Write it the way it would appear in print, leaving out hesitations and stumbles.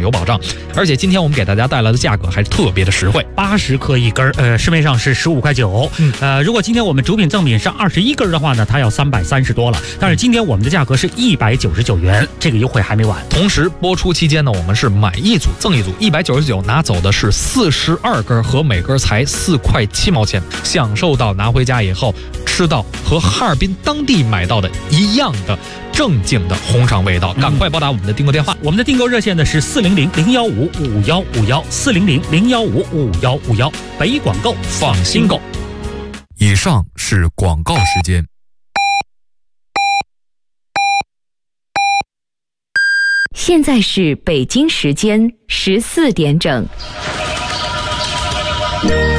有保障。而且今天我们给大家带来的价格还特别的实惠 ，80克一根，市面上是15块9。如果今天我们主品赠品是21根的话呢，它要330多了。但是今天我们的价格是199元，这个优惠还没完。 同时播出期间呢，我们是买一组赠一组，199拿走的是42根和每根才4块7毛钱，享受到拿回家以后吃到和哈尔滨当地买到的一样的正经的红肠味道。赶快拨打我们的订购电话， 我们的订购热线呢是400-015-5151，400-015-5151，北广购放心购。 以上是广告时间。 现在是北京时间14点整。